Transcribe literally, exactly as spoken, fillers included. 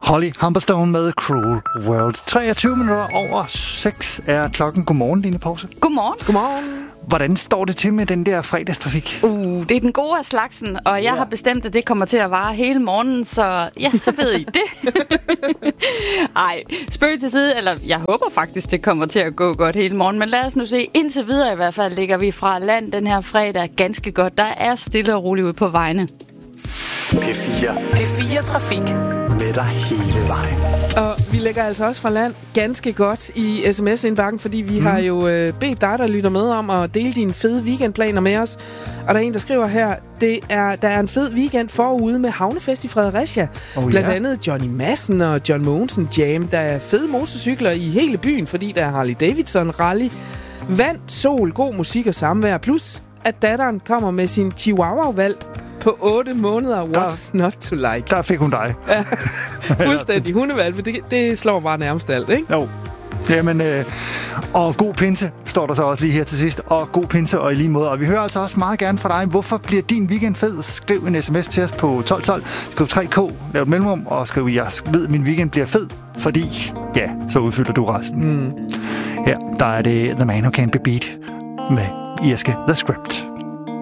Holly Humberstone med Cruel World. treogtyve minutter over seks er klokken. Godmorgen, Line Pause. Godmorgen. Godmorgen. Hvordan står det til med den der fredagstrafik? Uh, det er den gode af slagsen, og jeg ja. har bestemt, at det kommer til at vare hele morgenen, så ja, så ved I det. Ej, spøg til side, eller jeg håber faktisk, det kommer til at gå godt hele morgen, men lad os nu se. Indtil videre i hvert fald ligger vi fra land den her fredag ganske godt. Der er stille og roligt ude på vejene. P fire. P fire Trafik. Med dig hele vejen. Og vi lægger altså også fra land ganske godt i sms-indbakken, fordi vi mm. har jo øh, bedt dig, der lytter med, om at dele dine fede weekendplaner med os. Og der er en, der skriver her, det er, der er en fed weekend forude med Havnefest i Fredericia. Oh, Blandt ja. andet Johnny Madsen og John Mogensen Jam. Der er fede motorcykler i hele byen, fordi der er Harley Davidson rally. Vand, sol, god musik og samvær. Plus at datteren kommer med sin Chihuahua-valp på otte måneder. What's der, not to like? Der fik hun dig. Ja, fuldstændig hundevalp. Det, det slår bare nærmest alt, ikke? Jo. Jamen, øh, og god pinse, står der så også lige her til sidst. Og god pinse, og i lige måde. Og vi hører altså også meget gerne fra dig. Hvorfor bliver din weekend fed? Skriv en sms til os på tolv tolv. Skriv tre K, lav et mellemrum, og skriv, jeg ved, min weekend bliver fed. Fordi, ja, så udfylder du resten. Mm. Her, der er det The Man Who Can't Be Beat med Irske The Script.